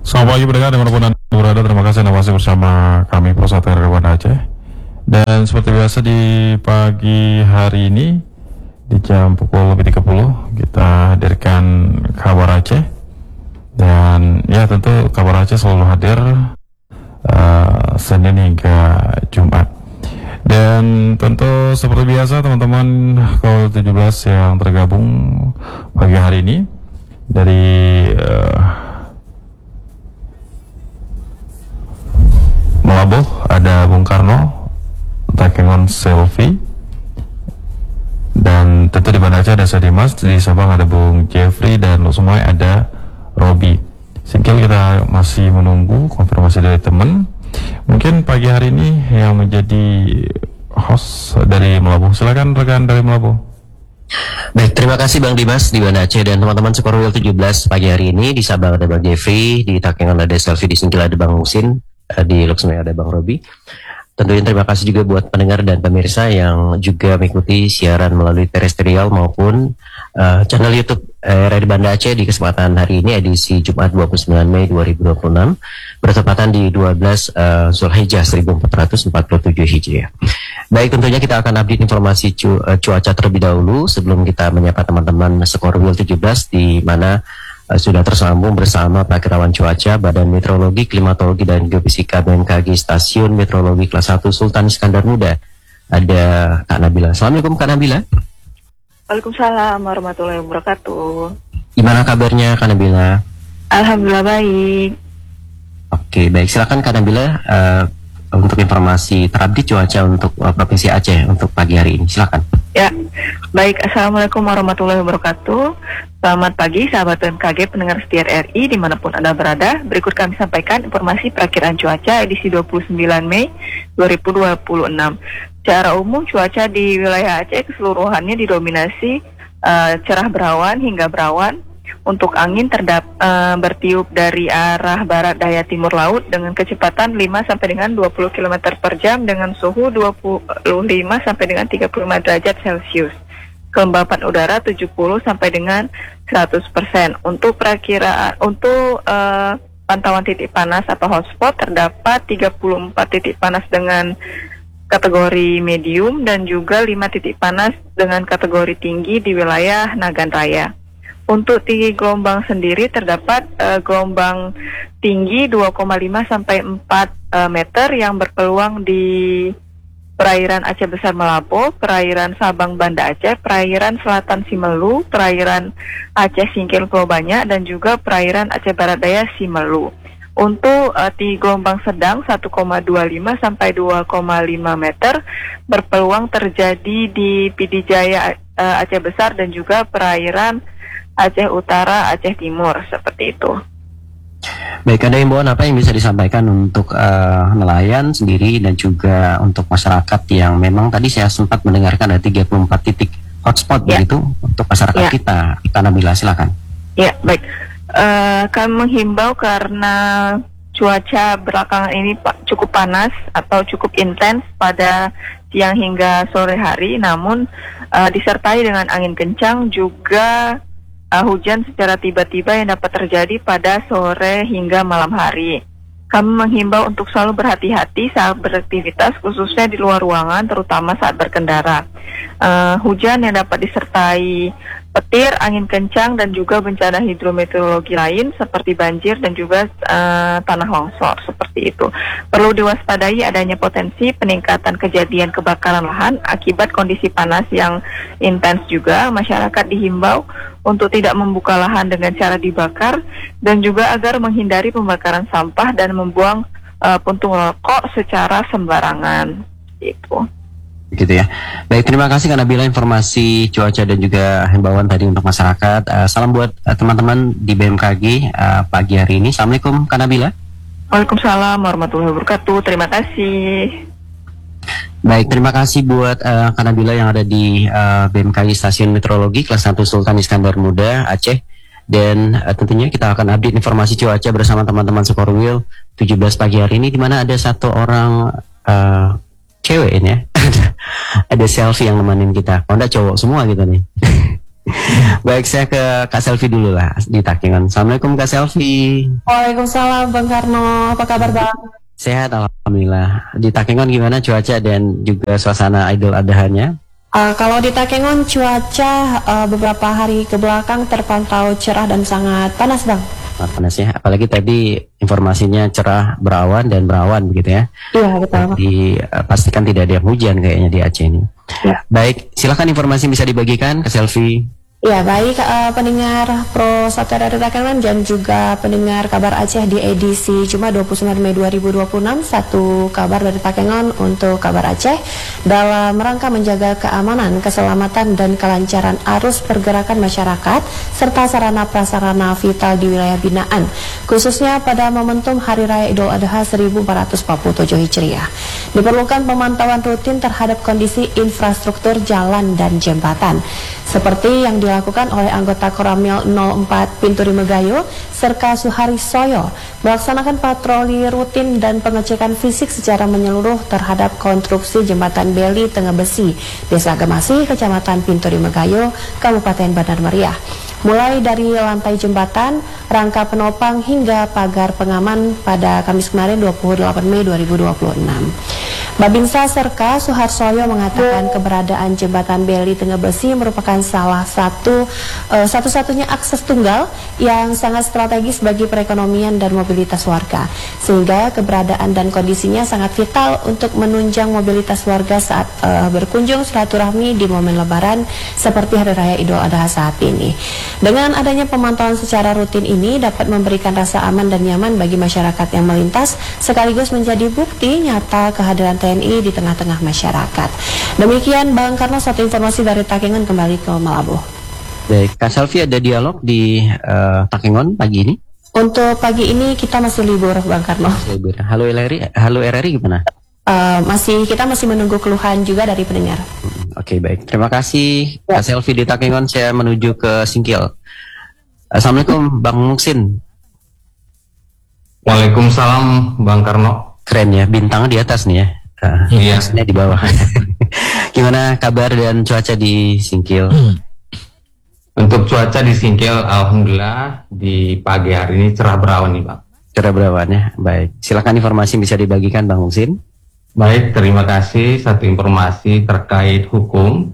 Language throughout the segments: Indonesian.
Selamat pagi pendengar dimanapun Anda berada. Terima kasih Anda masih bersama kami Pusat Rekaman Aceh. Dan seperti biasa di pagi hari ini di jam pukul lebih 30 kita hadirkan kabar Aceh. Dan ya tentu kabar Aceh selalu hadir Senin hingga Jumat. Dan tentu seperti biasa teman-teman Kaul 17 yang tergabung pagi hari ini dari Melabuh ada Bung Karno, Takengon Selfie, dan tentu di Banda Aceh ada saya Dimas, di Sabang ada Bung Jeffrey, dan lo semua ada Robi. Singkil kita masih menunggu konfirmasi dari teman. Mungkin pagi hari ini yang menjadi host dari Melabuh, silakan rekan dari Melabuh. Baik, terima kasih Bang Dimas di Banda Aceh dan teman-teman Sekorwil 17 pagi hari ini. Di Sabang ada Bang Jeffrey, di Takengon ada Selfie, di Singkil ada Bang Musin, di Luxembourg ada Bang Robi. Tentunya terima kasih juga buat pendengar dan pemirsa yang juga mengikuti siaran melalui terestrial maupun channel YouTube Radio Banda Aceh di kesempatan hari ini edisi Jumat 29 Mei 2026 bertepatan di 12 Zulhijjah 1447 Hijriah. Baik, tentunya kita akan update informasi cuaca terlebih dahulu sebelum kita menyapa teman-teman Sekorwil 17 di mana sudah tersambung bersama Pakirawan Cuaca Badan Meteorologi, Klimatologi dan Geofisika BMKG Stasiun Meteorologi Kelas 1 Sultan Iskandar Muda. Ada Kak Nabila. Assalamualaikum Kak Nabila. Waalaikumsalam warahmatullahi wabarakatuh. Gimana kabarnya Kak Nabila? Alhamdulillah baik. Oke, baik, silakan Kak Nabila untuk informasi terupdate cuaca untuk Provinsi Aceh untuk pagi hari ini. Silakan. Ya, baik. Assalamualaikum warahmatullahi wabarakatuh. Selamat pagi sahabat BMKG pendengar setia RI dimanapun Anda berada. Berikut kami sampaikan informasi perakiraan cuaca edisi 29 Mei 2026. Secara umum cuaca di wilayah Aceh keseluruhannya didominasi cerah berawan hingga berawan. Untuk angin bertiup dari arah barat daya timur laut dengan kecepatan 5 sampai dengan 20 km per jam dengan suhu 25 sampai dengan 35 derajat Celcius. Kelembapan udara 70 sampai dengan 100%. Untuk pantauan titik panas atau hotspot terdapat 34 titik panas dengan kategori medium dan juga 5 titik panas dengan kategori tinggi di wilayah Nagan Raya. Untuk tinggi gelombang sendiri terdapat gelombang tinggi 2,5 sampai 4 meter yang berpeluang di perairan Aceh Besar Melabuh, perairan Sabang Banda Aceh, perairan Selatan Simelu, perairan Aceh Singkil Pulau Banyak, dan juga perairan Aceh Barat Daya Simelu. Untuk tinggi gelombang sedang 1,25 sampai 2,5 meter berpeluang terjadi di Pidijaya Aceh Besar dan juga perairan Aceh Utara, Aceh Timur, seperti itu. Baik, ada himbauan apa yang bisa disampaikan untuk nelayan sendiri dan juga untuk masyarakat yang memang tadi saya sempat mendengarkan ada 34 titik hotspot begitu untuk masyarakat kita. Kak Nabila, silakan. Ya, baik. Kami menghimbau karena cuaca belakangan ini cukup panas atau cukup intens pada siang hingga sore hari, namun disertai dengan angin kencang juga hujan secara tiba-tiba yang dapat terjadi pada sore hingga malam hari. Kami menghimbau untuk selalu berhati-hati saat beraktivitas, khususnya di luar ruangan, terutama saat berkendara. Hujan yang dapat disertai petir, angin kencang, dan juga bencana hidrometeorologi lain seperti banjir dan juga tanah longsor, seperti itu. Perlu diwaspadai adanya potensi peningkatan kejadian kebakaran lahan akibat kondisi panas yang intens juga. Masyarakat dihimbau untuk tidak membuka lahan dengan cara dibakar dan juga agar menghindari pembakaran sampah dan membuang puntung rokok secara sembarangan. Itu. Begitu ya. Baik, terima kasih Kak Nabila informasi cuaca dan juga himbauan tadi untuk masyarakat. Salam buat teman-teman di BMKG pagi hari ini. Assalamualaikum Kak Nabila. Waalaikumsalam warahmatullahi wabarakatuh. Terima kasih. Baik, terima kasih buat Kak Nabila yang ada di BMKG Stasiun Meteorologi Kelas 1 Sultan Iskandar Muda Aceh. Dan tentunya kita akan update informasi cuaca bersama teman-teman Sekorwil 17 pagi hari ini, di mana ada satu orang cewek ini ya. Ada Selfie yang nemenin kita. Oh, enggak, cowok semua gitu nih. Baik, saya ke Kak Selvi dulu lah di Takengon. Assalamualaikum Kak Selvi. Waalaikumsalam Bang Karno, apa kabar Bang? Sehat alhamdulillah. Di Takengon gimana cuaca dan juga suasana Idul Adha-nya? Kalau di Takengon cuaca beberapa hari ke belakang terpantau cerah dan sangat panas Bang. Panas ya, apalagi tadi informasinya cerah berawan dan berawan begitu ya. Iya betul. Pastikan tidak ada hujan kayaknya di Aceh ini. Ya. Baik, silakan informasi bisa dibagikan ke Selvi. Ya baik, pendengar Pro 1 dari Takengon dan juga pendengar kabar Aceh di edisi Jumat 29 Mei 2026. Satu kabar dari Takengon untuk kabar Aceh dalam rangka menjaga keamanan, keselamatan dan kelancaran arus pergerakan masyarakat serta sarana prasarana vital di wilayah binaan, khususnya pada momentum Hari Raya Idul Adha 1447 Hijriah. Diperlukan pemantauan rutin terhadap kondisi infrastruktur jalan dan jembatan seperti yang dilakukan oleh anggota Koramil 04 Pintu Rimegayo, Serka Suhari Soyo, melaksanakan patroli rutin dan pengecekan fisik secara menyeluruh terhadap konstruksi jembatan Beli Tengah Besi, Desa Gemasi, Kecamatan Pintu Rimegayo, Kabupaten Bandar Meriah. Mulai dari lantai jembatan, rangka penopang hingga pagar pengaman pada Kamis kemarin 28 Mei 2026. Babinsa Serka Suharsoyo mengatakan keberadaan jembatan Beli Tengah Besi merupakan salah satu-satunya akses tunggal yang sangat strategis bagi perekonomian dan mobilitas warga, sehingga keberadaan dan kondisinya sangat vital untuk menunjang mobilitas warga saat berkunjung silaturahmi di momen Lebaran seperti Hari Raya Idul Adha saat ini. Dengan adanya pemantauan secara rutin ini dapat memberikan rasa aman dan nyaman bagi masyarakat yang melintas, sekaligus menjadi bukti nyata kehadiran TNI di tengah-tengah masyarakat. Demikian Bang Karno, satu informasi dari Takengon, kembali ke Malabo. Baik, Kak Selvi ada dialog di Takengon pagi ini? Untuk pagi ini kita masih libur Bang Karno. Halo RRI gimana? Kita masih menunggu keluhan juga dari pendengar. Oke, baik. Terima kasih Kak Selvi di Takengon. Saya menuju ke Singkil. Assalamualaikum Bang Muksin. Waalaikumsalam Bang Karno. Keren ya, bintangnya di atas nih ya. Iya. Maksudnya di bawah. Gimana kabar dan cuaca di Singkil? Untuk cuaca di Singkil, alhamdulillah di pagi hari ini cerah berawan nih Bang. Cerah berawan ya. Baik. Silakan informasi bisa dibagikan Bang Muksin. Baik, terima kasih. Satu informasi terkait hukum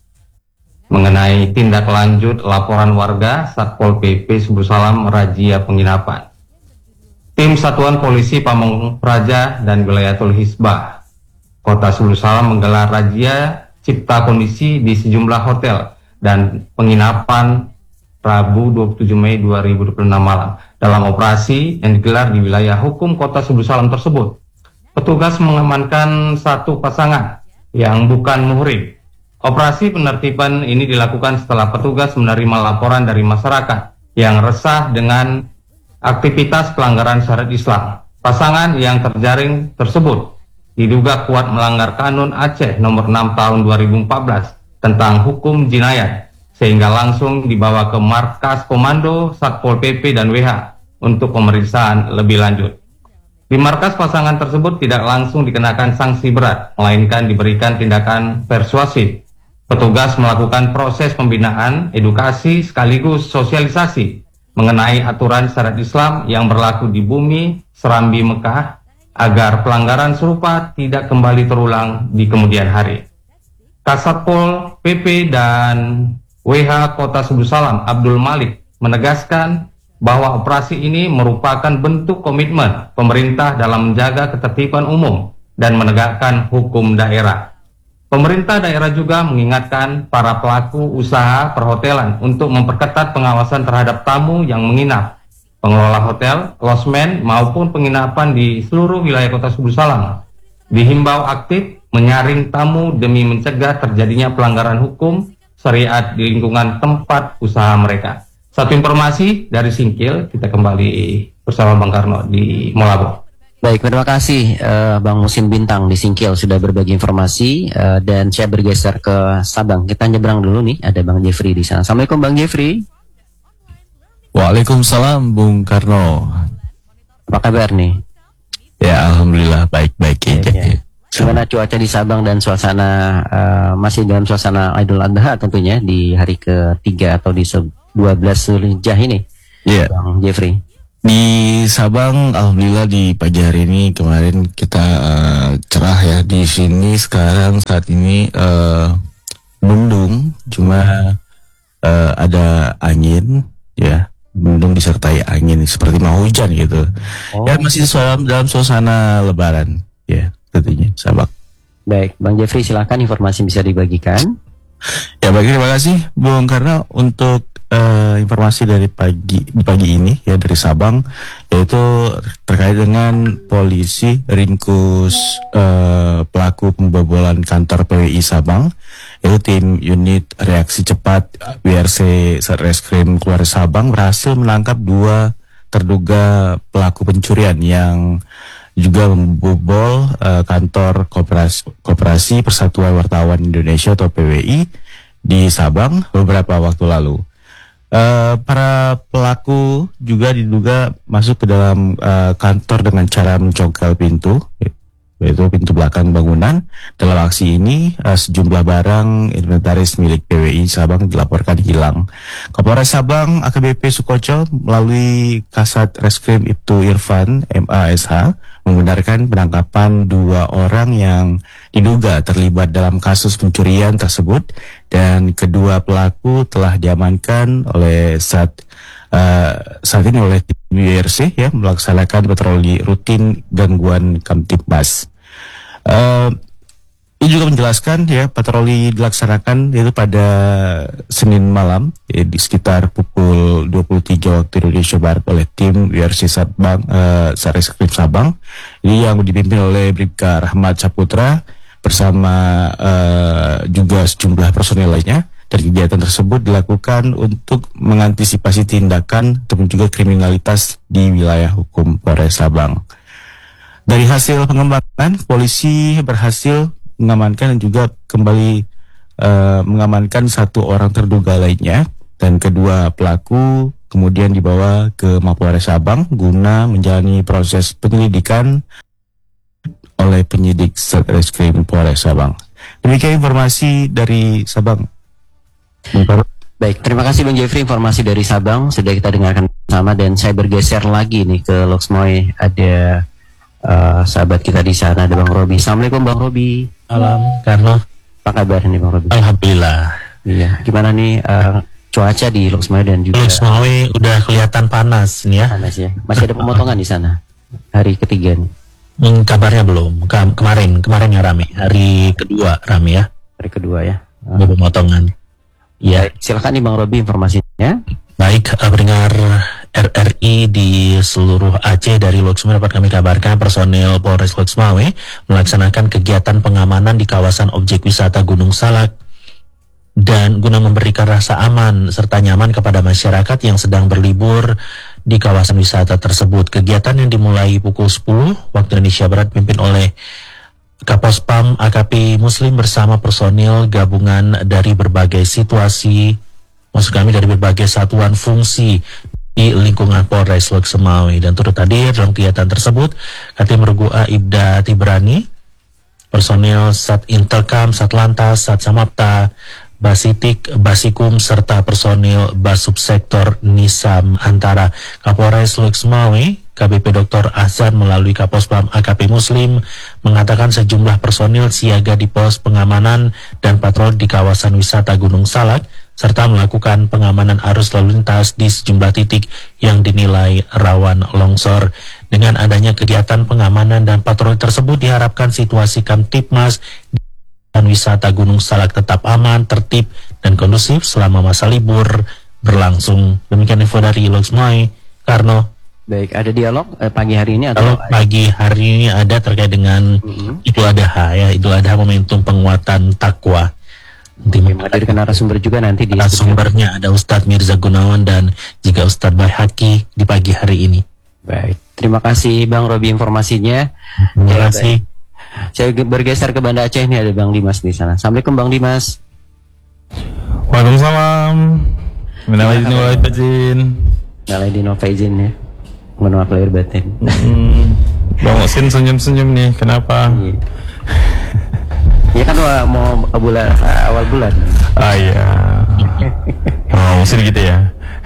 mengenai tindak lanjut laporan warga Satpol PP Subuh Salam razia penginapan. Tim Satuan Polisi Pamong Praja dan Wilayatul Hisbah Kota Subuh Salam menggelar razia cipta kondisi di sejumlah hotel dan penginapan Rabu 27 Mei 2026 malam. Dalam operasi yang digelar di wilayah hukum Kota Subuh Salam tersebut, petugas mengamankan satu pasangan yang bukan muhrim. Operasi penertiban ini dilakukan setelah petugas menerima laporan dari masyarakat yang resah dengan aktivitas pelanggaran syariat Islam. Pasangan yang terjaring tersebut diduga kuat melanggar Kanun Aceh nomor 6 tahun 2014 tentang hukum jinayat, sehingga langsung dibawa ke markas komando Satpol PP dan WH untuk pemeriksaan lebih lanjut. Di markas pasangan tersebut tidak langsung dikenakan sanksi berat, melainkan diberikan tindakan persuasif. Petugas melakukan proses pembinaan, edukasi sekaligus sosialisasi mengenai aturan syariat Islam yang berlaku di bumi Serambi Mekah agar pelanggaran serupa tidak kembali terulang di kemudian hari. Kasatpol PP dan WH Kota Subuh Salam Abdul Malik menegaskan bahwa operasi ini merupakan bentuk komitmen pemerintah dalam menjaga ketertiban umum dan menegakkan hukum daerah. Pemerintah daerah juga mengingatkan para pelaku usaha perhotelan untuk memperketat pengawasan terhadap tamu yang menginap. Pengelola hotel, losmen maupun penginapan di seluruh wilayah Kota Subuh Salam dihimbau aktif menyaring tamu demi mencegah terjadinya pelanggaran hukum syariat di lingkungan tempat usaha mereka. Satu informasi dari Singkil, kita kembali bersama Bang Karno di Molabo. Baik, terima kasih Bang Musin Bintang di Singkil sudah berbagi informasi dan saya bergeser ke Sabang. Kita nyebrang dulu nih, ada Bang Jeffrey di sana. Assalamualaikum Bang Jeffrey. Waalaikumsalam Bung Karno. Apa kabar nih? Ya alhamdulillah baik-baik aja. Ya. Gimana cuaca di Sabang dan suasana masih dalam suasana Idul Adha tentunya di hari ketiga atau di 12 Zulhijjah ini, Bang Jeffrey? Di Sabang, alhamdulillah di pagi hari ini kemarin kita cerah ya. Di sini sekarang saat ini mendung, cuma ada angin ya, mendung disertai angin seperti mau hujan gitu. Ya masih dalam suasana Lebaran ya tentunya Sabang. Baik, Bang Jeffrey silakan informasi bisa dibagikan. Ya baik, terima kasih Bung karena untuk informasi dari pagi ini ya dari Sabang, yaitu terkait dengan polisi ringkus pelaku pembobolan kantor PWI Sabang, yaitu tim unit reaksi cepat WRC Satreskrim Polres Sabang berhasil menangkap 2 terduga pelaku pencurian yang juga membobol kantor Koperasi Persatuan Wartawan Indonesia atau PWI di Sabang beberapa waktu lalu. Para pelaku juga diduga masuk ke dalam kantor dengan cara mencongkel pintu, yaitu pintu belakang bangunan. Dalam aksi ini sejumlah barang inventaris milik PWI Sabang dilaporkan hilang. Kapolres Sabang AKBP Sukoco melalui Kasat Reskrim Ibtu Irfan MASH membenarkan penangkapan 2 orang yang diduga terlibat dalam kasus pencurian tersebut, dan kedua pelaku telah diamankan oleh saat ini oleh tim WRC ya, melaksanakan patroli rutin gangguan Kamtibmas. Ini juga menjelaskan ya, patroli dilaksanakan yaitu pada Senin malam ya, di sekitar pukul 23 waktu Indonesia Barat oleh tim WRC Satreskrim Sabang ini yang dipimpin oleh Bribka Rahmat Saputra bersama juga sejumlah personel lainnya. Dan kegiatan tersebut dilakukan untuk mengantisipasi tindakan ataupun juga kriminalitas di wilayah hukum Polres Sabang. Dari hasil pengembangan, polisi berhasil mengamankan dan juga kembali mengamankan 1 orang terduga lainnya, dan kedua pelaku kemudian dibawa ke Mapolres Sabang guna menjalani proses penyelidikan oleh penyidik Satreskrim Polres Sabang. Demikian informasi dari Sabang. Baik, terima kasih Bang Jeffrey informasi dari Sabang sudah kita dengarkan bersama, dan saya bergeser lagi nih ke Loksmoy. Ada sahabat kita di sana, ada Bang Robi. Assalamualaikum Bang Robi. Malam, Karno. Apa kabar nih Bang Robi? Alhamdulillah. Iya, gimana nih cuaca di Loksmoy dan juga Loksmoy udah kelihatan panas nih ya. panas ya. Masih ada pemotongan di sana hari ketiga nih. Kabarnya belum. Kemarin ya rame. Hari kedua rame ya. Hari kedua ya. Pemotongan. Ya, Silakan nih Bang Robi informasinya. baik, pendengar RRI di seluruh Aceh, dari Loksmoy dapat kami kabarkan personil Polres Loksmoy melaksanakan kegiatan pengamanan di kawasan objek wisata Gunung Salak, dan guna memberikan rasa aman serta nyaman kepada masyarakat yang sedang berlibur di kawasan wisata tersebut. Kegiatan yang dimulai pukul 10 waktu Indonesia Barat dipimpin oleh Kapospam AKP Muslim bersama personil gabungan dari berbagai situasi, maksud kami dari berbagai satuan fungsi di lingkungan Polres Loksmoy, dan turut hadir dalam kegiatan tersebut Katim Regu Ibda Tibrani, personil Sat Intelkam, Satlantas, Sat Samapta, Basitik, Basikum, serta personil Basubsektor Nisam antara Kapolres Loksmoy. KBP Dr. Ahsan melalui Kapospam AKP Muslim mengatakan sejumlah personil siaga di pos pengamanan dan patroli di kawasan wisata Gunung Salak, serta melakukan pengamanan arus lalu lintas di sejumlah titik yang dinilai rawan longsor. Dengan adanya kegiatan pengamanan dan patroli tersebut diharapkan situasi Kamtibmas dan wisata Gunung Salak tetap aman, tertib, dan kondusif selama masa libur berlangsung. Demikian info dari Loksmoy, Karno. Baik, ada dialog pagi hari ini atau Kalau pagi hari ini ada terkait dengan Idul Adha ya, Idul Adha momentum penguatan takwa. Nanti menghadirkan narasumber juga nanti di narasumbernya ada Ustadz Mirza Gunawan dan juga Ustadz Baihaqi di pagi hari ini. Baik, terima kasih Bang Robi informasinya. Terima kasih. Saya bergeser ke Banda Aceh, ini ada Bang Dimas di sana. Assalamualaikum Bang Dimas. Waalaikumsalam. Minal aidin wal faizin. Minal aidin wal faizin ya. Mohon maaf lahir batin. Bang Osin senyum-senyum nih, kenapa? Iya. Ya kan mau bulan awal bulan. Ah iya. Oh, mesti gitu ya.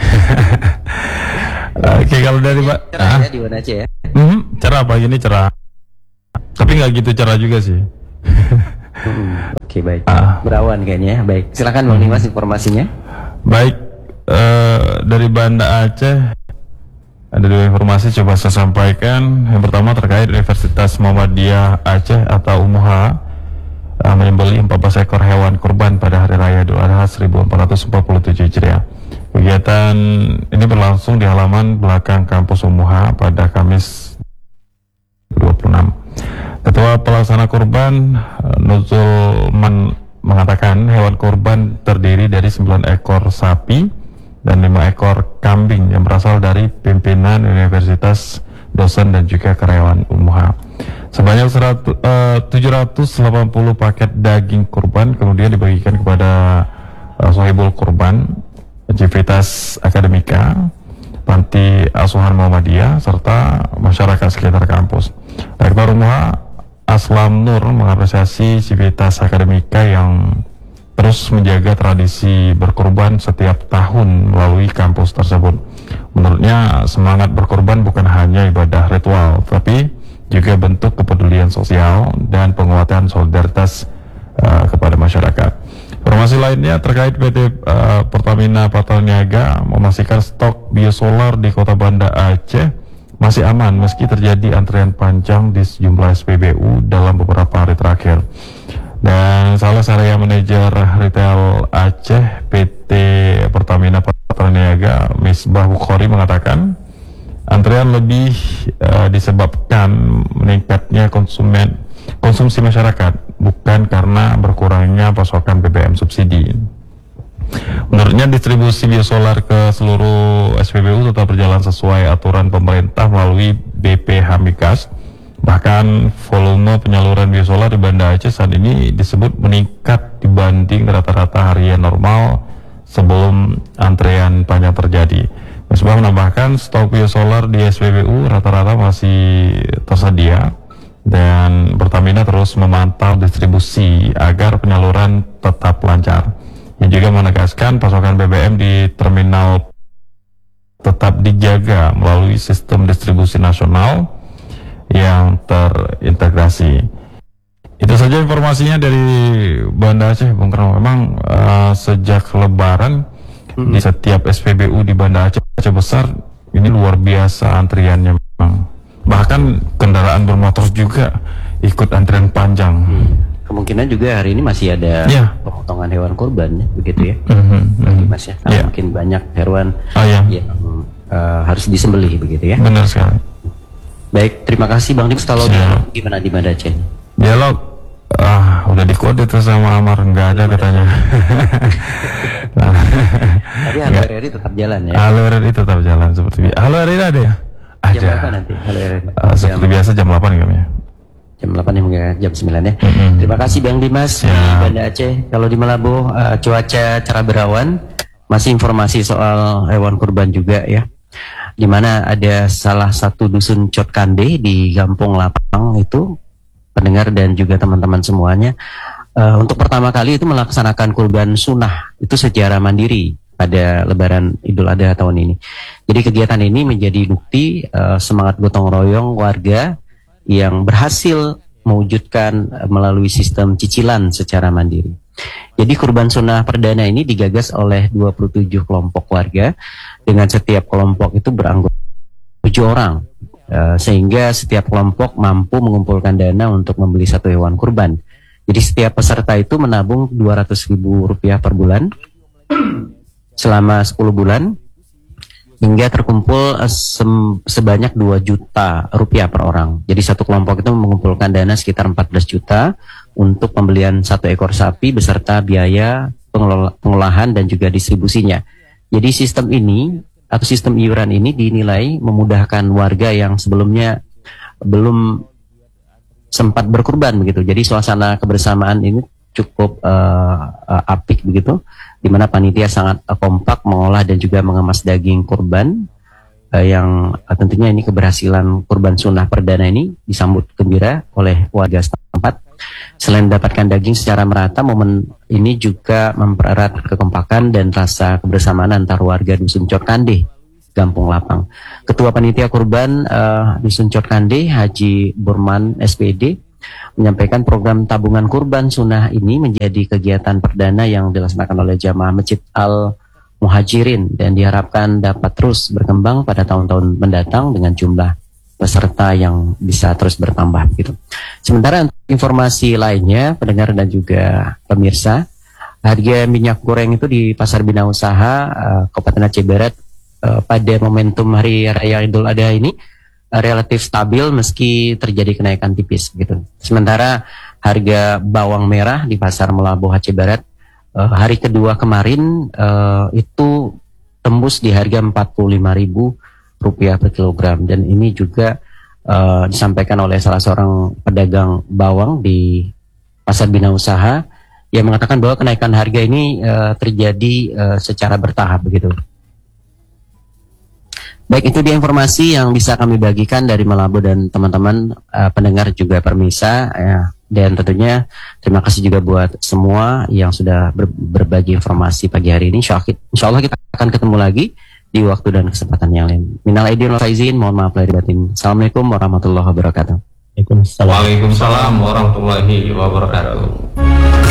Oke, kalau dari Pak, Cerah ya di mana aja ya. cerah pagi ini cerah. Tapi nggak gitu cerah juga sih. Oke, baik. Berawan kayaknya ya. Baik. Silakan Bang Dimas informasinya. Baik, dari Banda Aceh ada dua informasi coba saya sampaikan. Yang pertama terkait Universitas Muhammadiyah Aceh atau UMUHA menyembelih 14 ekor hewan kurban pada Hari Raya Idul Adha 1447 Hijriah. Kegiatan ini berlangsung di halaman belakang kampus UMUHA pada Kamis 26. Ketua Pelaksana Kurban Nuzulman mengatakan hewan kurban terdiri dari 9 ekor sapi dan 5 ekor kambing yang berasal dari pimpinan universitas, dosen dan juga karyawan UMUHA. Sebanyak 780 paket daging kurban kemudian dibagikan kepada Sohibul Kurban, Civitas Akademika, Panti Asuhan Muhammadiyah, serta masyarakat sekitar kampus. Rektor UMUHA Aslam Nur mengapresiasi Civitas Akademika yang terus menjaga tradisi berkurban setiap tahun melalui kampus tersebut. Menurutnya semangat berkurban bukan hanya ibadah ritual, tapi juga bentuk kepedulian sosial dan penguatan solidaritas kepada masyarakat. Informasi lainnya terkait PT Pertamina Patraniaga memastikan stok biosolar di Kota Banda Aceh masih aman meski terjadi antrian panjang di sejumlah SPBU dalam beberapa hari terakhir. Dan salah area manajer retail Aceh PT Pertamina Patraniaga Misbah Bukhari mengatakan antrian lebih disebabkan meningkatnya konsumsi masyarakat, bukan karena berkurangnya pasokan BBM subsidi. Menurutnya distribusi biosolar ke seluruh SPBU tetap berjalan sesuai aturan pemerintah melalui BPH Migas. Bahkan volume penyaluran biosolar di Banda Aceh saat ini disebut meningkat dibanding rata-rata harian normal sebelum antrean panjang terjadi. Misbah menambahkan stok biosolar di SPBU rata-rata masih tersedia dan Pertamina terus memantau distribusi agar penyaluran tetap lancar. Yang juga menegaskan pasokan BBM di terminal tetap dijaga melalui sistem distribusi nasional yang terintegrasi. Itu saja informasinya dari Banda Aceh, Bung Karno. Memang sejak Lebaran di setiap SPBU di Banda Aceh besar ini luar biasa antriannya memang. Bahkan kendaraan bermotor juga ikut antrian panjang. Kemungkinan juga hari ini masih ada pemotongan hewan kurban ya, begitu ya, Mas ya. Karena mungkin banyak hewan yang harus disembelih begitu ya. Benar sekali. Baik, terima kasih Bang Dimas. Kalau gimana di Banda Aceh? Dialog udah dikode tuh sama Amar, nggak ada katanya. Tapi Halo RRI tetap jalan ya? Halo RRI tetap jalan seperti biasa. Halo RRI ada ya? Ada. Jam berapa nanti Halo RRI? Seperti biasa jam 8 kami ya. Jam 8 hingga jam 9 ya. Terima kasih Bang Dimas di Banda Aceh. Kalau di Melambo cuaca cerah berawan. Masih informasi soal hewan kurban juga ya. Di mana ada salah satu dusun Cot Kande di Gampung Lapang itu, pendengar dan juga teman-teman semuanya, untuk pertama kali itu melaksanakan kurban sunnah itu secara mandiri pada Lebaran Idul Adha tahun ini. Jadi kegiatan ini menjadi bukti semangat gotong royong warga yang berhasil mewujudkan melalui sistem cicilan secara mandiri. Jadi kurban sunnah perdana ini digagas oleh 27 kelompok warga dengan setiap kelompok itu beranggotakan 7 orang, sehingga setiap kelompok mampu mengumpulkan dana untuk membeli satu hewan kurban. Jadi setiap peserta itu menabung Rp200.000 per bulan selama 10 bulan hingga terkumpul sebanyak 2 juta rupiah per orang. Jadi satu kelompok itu mengumpulkan dana sekitar 14 juta untuk pembelian satu ekor sapi beserta biaya pengolahan dan juga distribusinya. Jadi sistem ini atau sistem iuran ini dinilai memudahkan warga yang sebelumnya belum sempat berkurban begitu. Jadi suasana kebersamaan ini cukup apik begitu, di mana panitia sangat kompak mengolah dan juga mengemas daging kurban yang tentunya ini keberhasilan kurban sunnah perdana ini disambut gembira oleh warga setempat. Selain mendapatkan daging secara merata, momen ini juga mempererat kekompakan dan rasa kebersamaan antar warga Dusun Cotkande, Gampung Lapang. Ketua Panitia Kurban Dusun Cotkande, Haji Burman SPD, menyampaikan program tabungan kurban sunnah ini menjadi kegiatan perdana yang dilaksanakan oleh jamaah Masjid Al-Muhajirin dan diharapkan dapat terus berkembang pada tahun-tahun mendatang dengan jumlah peserta yang bisa terus bertambah gitu. Sementara untuk informasi lainnya, pendengar dan juga pemirsa, harga minyak goreng itu di Pasar Bina Usaha Kabupaten Aceh Barat pada momentum Hari Raya Idul Adha ini relatif stabil meski terjadi kenaikan tipis gitu. Sementara harga bawang merah di Pasar Melabuh Aceh Barat hari kedua kemarin itu tembus di harga Rp45.000 per kilogram, dan ini juga disampaikan oleh salah seorang pedagang bawang di Pasar Bina Usaha yang mengatakan bahwa kenaikan harga ini terjadi secara bertahap begitu. Baik, itu dia informasi yang bisa kami bagikan dari Melabu dan teman-teman pendengar juga permisa dan tentunya terima kasih juga buat semua yang sudah berbagi informasi pagi hari ini. Insya Allah kita akan ketemu lagi di waktu dan kesempatan yang lain. Minal aidin wal faizin, mohon maaf lahir batin. Assalamualaikum warahmatullahi wabarakatuh. Waalaikumsalam warahmatullahi wabarakatuh.